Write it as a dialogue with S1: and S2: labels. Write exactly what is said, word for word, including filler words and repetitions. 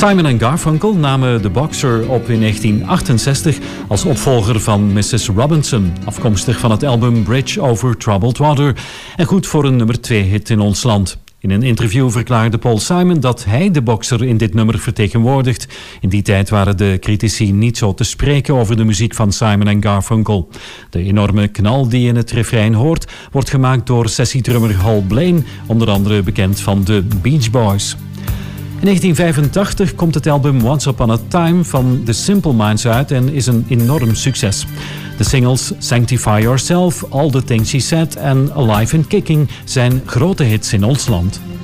S1: Simon en Garfunkel namen The Boxer op in negentien achtenzestig als opvolger van missus Robinson, afkomstig van het album Bridge Over Troubled Water en goed voor een nummer twee hit in ons land. In een interview verklaarde Paul Simon dat hij de Boxer in dit nummer vertegenwoordigt. In die tijd waren de critici niet zo te spreken over de muziek van Simon en Garfunkel. De enorme knal die je in het refrein hoort, wordt gemaakt door sessiedrummer Hal Blaine, onder andere bekend van de Beach Boys. In negentien vijfentachtig komt het album Once Upon a Time van The Simple Minds uit en is een enorm succes. De singles Sanctify Yourself, All the Things She Said en Alive and Kicking zijn grote hits in ons land.